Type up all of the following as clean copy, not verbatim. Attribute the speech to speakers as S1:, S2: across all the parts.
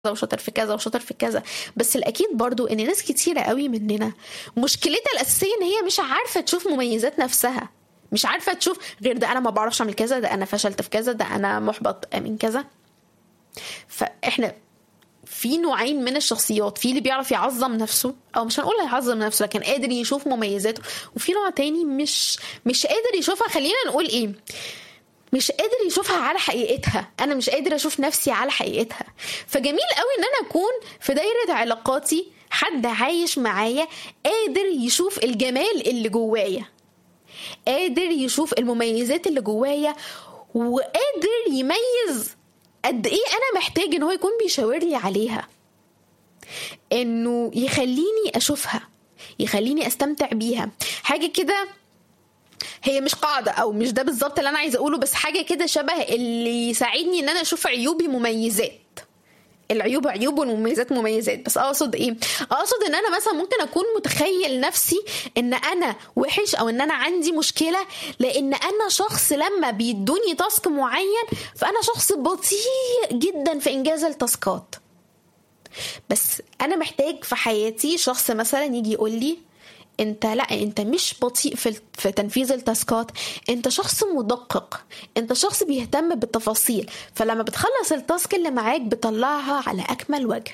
S1: وشاطر في كذا وشاطر في كذا. بس الأكيد برضو إن ناس كتيرة قوي مننا مشكلتها الأساسية إن هي مش عارفة تشوف مميزات نفسها، مش عارفة تشوف غير ده أنا ما بعرفش أعمل كذا، ده أنا فشلت في كذا، ده أنا محبط من كذا. فإحنا في نوعين من الشخصيات، في اللي بيعرف يعظم نفسه، او مش هنقول يعظم نفسه لكن قادر يشوف مميزاته، وفي نوع تاني مش قادر يشوفها. خلينا نقول ايه، مش قادر يشوفها على حقيقتها. انا مش قادر اشوف نفسي على حقيقتها. فجميل قوي ان انا اكون في دايرة علاقاتي حد عايش معايا قادر يشوف الجمال اللي جوايا، قادر يشوف المميزات اللي جوايا، وقادر يميز قد ايه انا محتاج ان هو يكون بيشاور لي عليها، انه يخليني اشوفها، يخليني استمتع بيها. حاجة كده هي مش قاعدة او مش ده بالظبط اللي انا عايزة اقوله، بس حاجة كده شبه اللي يساعدني ان انا اشوف عيوبي مميزات، العيوب عيوب والمميزات مميزات. بس اقصد ايه، اقصد ان انا مثلا ممكن اكون متخيل نفسي ان انا وحش او ان انا عندي مشكلة لان انا شخص لما بيدوني تاسك معين فانا شخص بطيء جدا في انجاز التاسكات. بس انا محتاج في حياتي شخص مثلا يجي يقول لي انت لا، انت مش بطيء في تنفيذ التاسكات، انت شخص مدقق، انت شخص بيهتم بالتفاصيل، فلما بتخلص التاسك اللي معاك بتطلعها على اكمل وجه.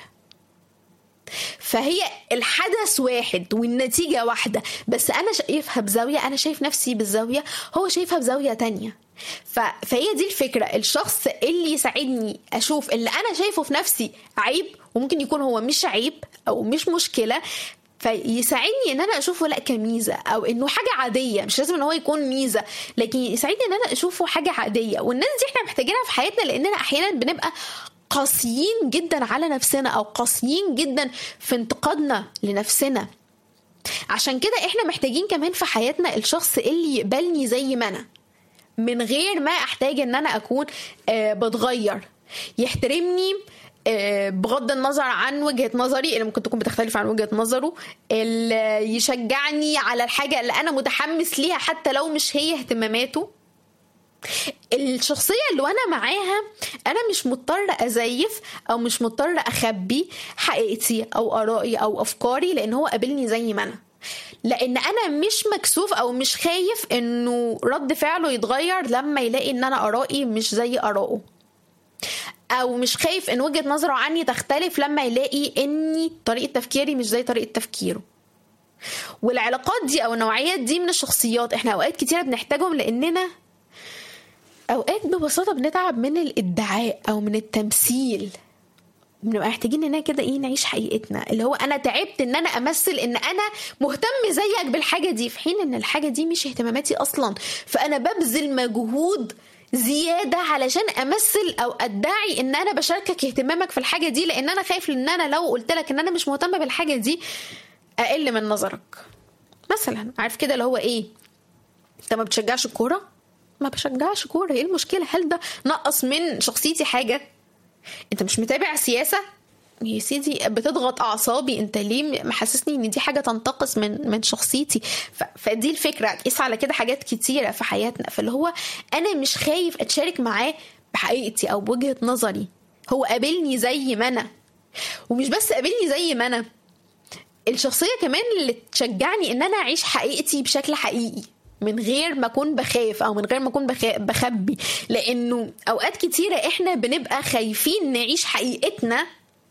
S1: فهي الحدث واحد والنتيجة واحدة، بس انا شايفها بزاوية، انا شايف نفسي بالزاوية، هو شايفها بزاوية تانية. فهي دي الفكرة، الشخص اللي يساعدني اشوف اللي انا شايفه في نفسي عيب، وممكن يكون هو مش عيب او مش مشكلة، فيساعدني ان انا اشوفه لا كميزة او انه حاجة عادية، مش لازم ان هو يكون ميزة، لكن يساعدني ان انا اشوفه حاجة عادية. والناس دي احنا محتاجينها في حياتنا لاننا احيانا بنبقى قاسيين جدا على نفسنا او قاسيين جدا في انتقادنا لنفسنا. عشان كده احنا محتاجين كمان في حياتنا الشخص اللي يقبلني زي ما انا من غير ما احتاج ان انا اكون بتغير، يحترمني بغض النظر عن وجهة نظري اللي ممكن تكون بتختلف عن وجهة نظره، اللي يشجعني على الحاجة اللي أنا متحمس ليها حتى لو مش هي اهتماماته. الشخصية اللي وأنا معاها أنا مش مضطرة أزيف أو مش مضطرة أخبي حقيقتي أو آرائي أو أفكاري لأن هو قابلني زي ما أنا، لأن أنا مش مكسوف أو مش خايف إنه رد فعله يتغير لما يلاقي إن أنا آرائي مش زي آرائه، او مش خايف ان وجهة نظره عني تختلف لما يلاقي اني طريقة تفكيري مش زي طريقة تفكيره. والعلاقات دي او النوعيات دي من الشخصيات احنا اوقات كتيرة بنحتاجهم لاننا اوقات ببساطة بنتعب من الادعاء او من التمثيل، بنبقى محتاجين اننا كده ايه نعيش حقيقتنا، اللي هو انا تعبت ان انا امثل ان انا مهتم زيك بالحاجة دي في حين ان الحاجة دي مش اهتماماتي اصلا، فانا ببذل مجهود زيادة علشان امثل او ادعي ان انا بشاركك اهتمامك في الحاجة دي، لان انا خايف ان انا لو قلت لك ان انا مش مهتمة بالحاجة دي اقل من نظرك. مثلا عارف كده اللي هو ايه، انت ما بتشجعش الكورة، ما بشجعش كورة، ايه المشكلة؟ هل ده نقص من شخصيتي حاجة؟ انت مش متابع سياسة يا سيدي، بتضغط اعصابي، انت ليه محسسني ان دي حاجه تنتقص من شخصيتي؟ فدي الفكره، قيس على كده حاجات كتيره في حياتنا. فاللي هو انا مش خايف اتشارك معاه بحقيقتي او بوجهه نظري، هو قابلني زي ما انا، ومش بس قابلني زي ما انا، الشخصيه كمان اللي تشجعني ان انا اعيش حقيقتي بشكل حقيقي من غير ما اكون بخاف او من غير ما اكون بخبي. لانه اوقات كتيره احنا بنبقى خايفين نعيش حقيقتنا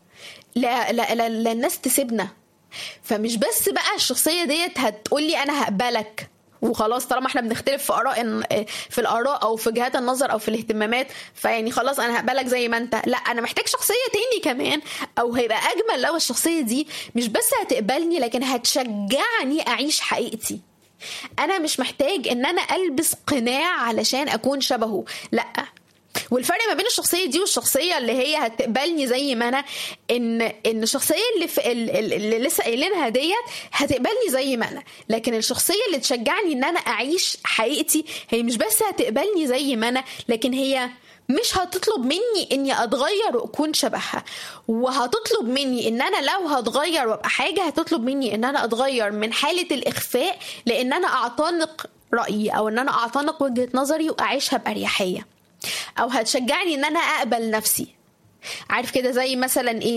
S1: لا الناس تسيبنا. فمش بس بقى الشخصية ديت هتقولي انا هقبلك وخلاص طالما احنا بنختلف في الآراء او في جهات النظر او في الاهتمامات، فيعني خلاص انا هقبلك زي ما انت. لا، انا محتاج شخصية تاني كمان، او هيبقى اجمل لو الشخصية دي مش بس هتقبلني لكن هتشجعني اعيش حقيقتي. انا مش محتاج ان انا البس قناع علشان اكون شبهه، لا. والفرق ما بين الشخصيه دي والشخصيه اللي هي هتقبلني زي ما انا، ان الشخصيه اللي لسه قايلينها ديت هتقبلني زي ما انا، لكن الشخصيه اللي تشجعني ان انا اعيش حقيقتي هي مش بس هتقبلني زي ما انا، لكن هي مش هتطلب مني اني اتغير واكون شبهها، وهتطلب مني ان انا لو هتغير وابقى حاجه هتطلب مني ان انا اتغير من حاله الاخفاء لان انا اعتنق رايي او ان انا اعتنق وجهه نظري واعيشها باريحيه، او هتشجعني ان انا اقبل نفسي. عارف كده زي مثلا ايه